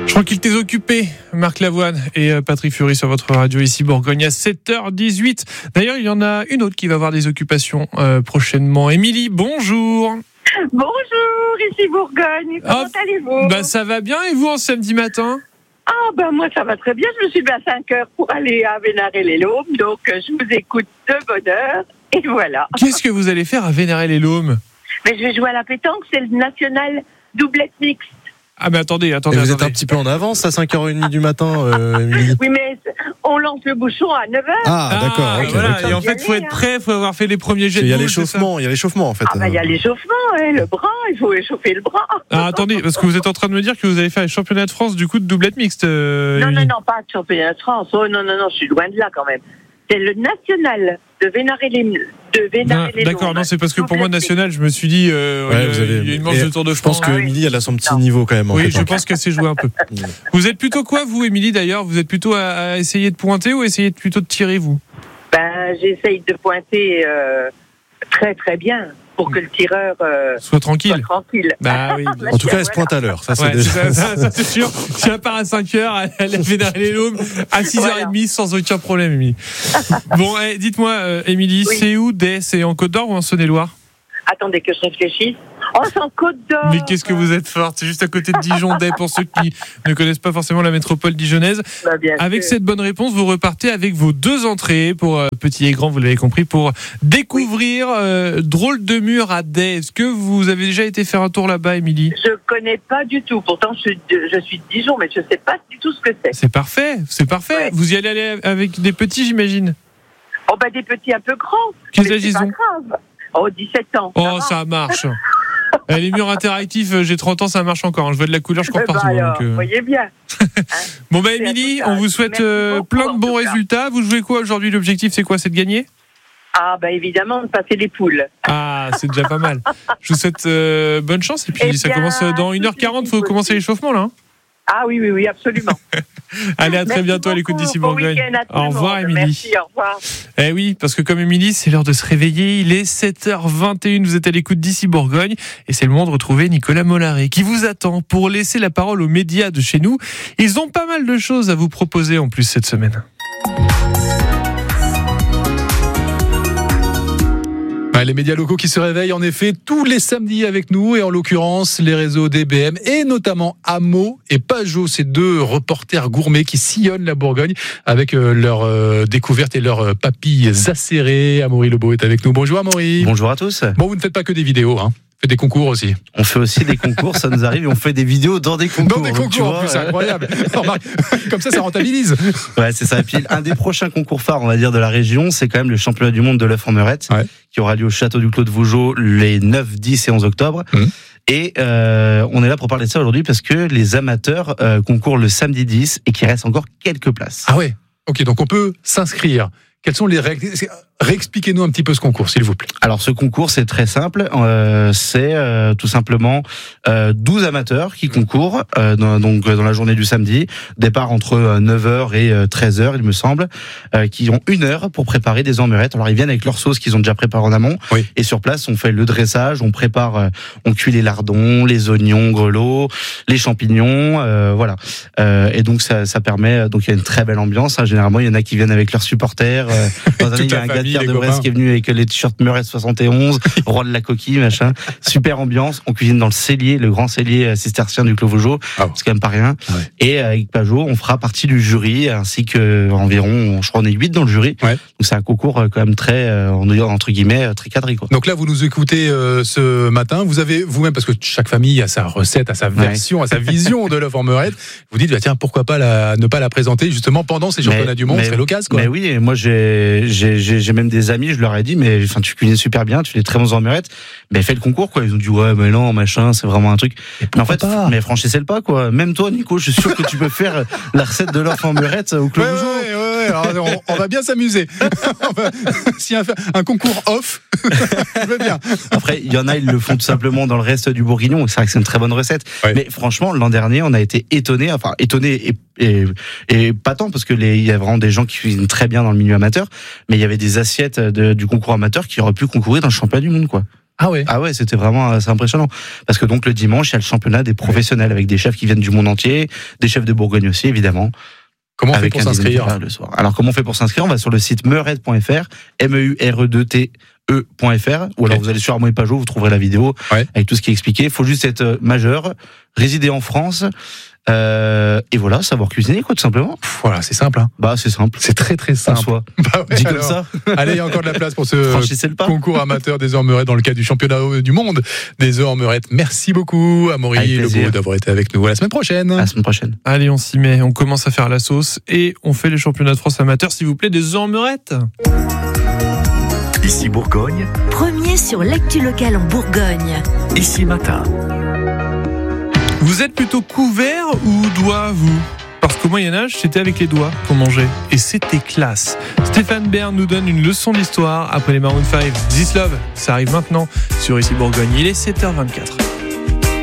Je crois qu'il t'est occupé, Marc Lavoine et Patrick Fury sur votre radio ici Bourgogne à 7h18. D'ailleurs, il y en a une autre qui va avoir des occupations prochainement. Émilie, bonjour. Bonjour, ici Bourgogne. Comment allez-vous ? Ça va bien et vous en samedi matin ? Moi ça va très bien. Je me suis levé à 5h pour aller à Vénaré-les-Laumes, donc je vous écoute de bonne heure et voilà. Qu'est-ce que vous allez faire à Vénaré-les-Laumes ? Mais je vais jouer à la pétanque, c'est le national doublette mixte. Ah mais attendez. Vous êtes un petit peu en avance à 5h30 du matin, Émilie. Oui, mais on lance le bouchon à 9h. Ah, d'accord. Okay, voilà. d'accord. Et en fait, il faut être prêt, il faut avoir fait les premiers jets de Il y a boules, l'échauffement en fait. Il y a l'échauffement, le bras, il faut échauffer le bras. Attendez, parce que vous êtes en train de me dire que vous allez faire les championnats de France du coup de doublette mixte. Non, pas de championnat de France. Oh non, je suis loin de là quand même. C'est le national de Vénaré-les-Laumes. D'accord, non, c'est parce que pour moi, national, je me suis dit, il y a une manche de Tour de France. Je pense que Émilie, elle a son petit niveau quand même. Oui, je pense qu'elle s'est jouée un peu. Vous êtes plutôt quoi, vous, Émilie, d'ailleurs ? Vous êtes plutôt à essayer de pointer ou essayer plutôt de tirer, vous ? J'essaye de pointer très très bien pour que le tireur soit tranquille. Bah oui. En tout cas, elle se pointe à l'heure. Ça, c'est déjà... ça, c'est sûr. Si elle part à 5h, elle a Vénaré-les-Laumes à 6h30 sans aucun problème, Émilie. Bon, dites-moi, Émilie, c'est où Day ? C'est en Côte d'Or ou en Saône-et-Loire ? Attendez que je réfléchisse. C'est en Côte d'Or. Mais qu'est-ce que vous êtes forte. C'est juste à côté de Dijon, Day, pour ceux qui ne connaissent pas forcément la métropole dijonnaise. Avec cette bonne réponse, vous repartez avec vos 2 entrées pour petit et grand, vous l'avez compris, pour découvrir Drôle de mur à Day. Est-ce que vous avez déjà été faire un tour là-bas, Émilie ? Je connais pas du tout. Pourtant, je suis de Dijon, mais je sais pas du tout ce que c'est. C'est parfait. Ouais. Vous y allez aller avec des petits, j'imagine ? Des petits un peu grands. Quels âge ils ont ? 17 ans. Ça marche. Les murs interactifs, j'ai 30 ans, ça marche encore. Je vois de la couleur, je cours partout. Vous voyez bien. Bon, Émilie, on vous souhaite plein de bons résultats. Vous jouez quoi aujourd'hui ? L'objectif, c'est quoi ? C'est de gagner ? Évidemment, de passer les poules. C'est déjà pas mal. Je vous souhaite bonne chance. Et puis, ça commence dans 1h40. Il faut commencer l'échauffement, là. Oui, absolument. Allez, à très bientôt à l'écoute d'ici Bourgogne. Au revoir, Émilie. Merci, au revoir. Oui, parce que comme Émilie, c'est l'heure de se réveiller. Il est 7h21. Vous êtes à l'écoute d'ici Bourgogne. Et c'est le moment de retrouver Nicolas Mollaret qui vous attend pour laisser la parole aux médias de chez nous. Ils ont pas mal de choses à vous proposer en plus cette semaine. Les médias locaux qui se réveillent en effet tous les samedis avec nous, et en l'occurrence les réseaux DBM et notamment Amo et Pajot, ces 2 reporters gourmets qui sillonnent la Bourgogne avec leurs découvertes et leurs papilles acérées. Amaury Lebeau est avec nous. Bonjour Amaury. Bonjour à tous. Bon, vous ne faites pas que des vidéos, hein. Vous faites des concours aussi. On fait aussi des concours, ça nous arrive, et on fait des vidéos dans des concours. Dans des concours, en plus, c'est incroyable. Comme ça rentabilise. Ouais, c'est ça. Et puis, un des prochains concours phares, on va dire, de la région, c'est quand même le championnat du monde de l'œuf en meurette, qui aura lieu au Château du Clos de Vougeot les 9, 10 et 11 octobre. Et on est là pour parler de ça aujourd'hui parce que les amateurs concourent le samedi 10 et qu'il reste encore quelques places. Ah ouais. Ok, donc on peut s'inscrire. Quelles sont les règles ? Réexpliquez-nous un petit peu ce concours, s'il vous plaît. Alors, ce concours, c'est très simple. C'est tout simplement 12 amateurs qui concourent dans la journée du samedi. Départ entre 9h et 13h, il me semble, qui ont 1 heure pour préparer des œufs-meurette. Alors, ils viennent avec leur sauce qu'ils ont déjà préparée en amont. Oui. Et sur place, on fait le dressage, on prépare, on cuit les lardons, les oignons, grelots, les champignons, voilà. Et donc, ça permet, donc il y a une très belle ambiance. Généralement, il y en a qui viennent avec leurs supporters. Dans un, il y a un gars de Pierre de Brest qui est venu avec les t-shirts Meurette 71, roi de la coquille, machin. Super ambiance. On cuisine dans le cellier, le grand cellier cistercien du Clos Vougeot. C'est quand même pas rien. Ouais. Et avec Pajot, on fera partie du jury, ainsi que environ, je crois, on est 8 dans le jury. Ouais. Donc c'est un concours quand même très, entre guillemets, très cadré, quoi. Donc là, vous nous écoutez ce matin. Vous avez vous-même, parce que chaque famille a sa recette, a sa version, a sa vision de l'œuf en meurette. Vous dites, tiens, pourquoi pas ne pas la présenter justement pendant ces championnats du monde, c'est l'occasion, quoi. Mais oui, et moi j'ai même des amis, je leur ai dit, mais enfin, tu cuisines super bien, tu fais des très bons œufs en meurette, mais fais le concours, quoi. Ils ont dit, ouais, mais non, machin, c'est vraiment un truc. Mais en fait, mais franchissez le pas, quoi. Même toi, Nico, je suis sûr que tu peux faire la recette de l'œuf en meurette au Clos Vougeot. Ouais. Alors, on va bien s'amuser. S'il y a un concours off, je veux bien. Après, il y en a, ils le font tout simplement dans le reste du Bourguignon. C'est vrai que c'est une très bonne recette. Ouais. Mais franchement, l'an dernier, on a été étonnés et pas tant, parce que il y a vraiment des gens qui cuisinent très bien dans le milieu amateur, mais il y avait des assiettes du concours amateur qui auraient pu concourir dans le championnat du monde, quoi. Ah ouais. Ah ouais, c'était vraiment assez impressionnant. Parce que donc le dimanche, il y a le championnat des professionnels avec des chefs qui viennent du monde entier, des chefs de Bourgogne aussi, évidemment. Comment on fait pour s'inscrire le soir. Alors comment on fait pour s'inscrire? On va sur le site meured.fr, MEUREDTE.fr, ou alors vous allez sur Hameau et Pajot, vous trouverez la vidéo avec tout ce qui est expliqué. Il faut juste être majeur, résider en France. Et voilà, savoir cuisiner, quoi, tout simplement. Voilà, c'est simple. Hein. Bah, c'est simple. C'est très très simple. Dit comme ça. Allez, il y a encore de la place pour ce concours amateur des œufs en meurette dans le cadre du championnat du monde des œufs en meurette. Merci beaucoup, Amaury Lebeau, d'avoir été avec nous. À la semaine prochaine. À la semaine prochaine. Allez, on s'y met. On commence à faire la sauce et on fait les championnats de France amateurs, s'il vous plaît, des œufs en meurette. Ici Bourgogne. Premier sur l'actu locale en Bourgogne. Ici Matin. Vous êtes plutôt couvert ou doigt, vous? Parce qu'au Moyen-Âge, c'était avec les doigts qu'on mangeait. Et c'était classe. Stéphane Bern nous donne une leçon d'histoire après les Maroon 5. This Love, ça arrive maintenant sur Ici Bourgogne. Il est 7h24.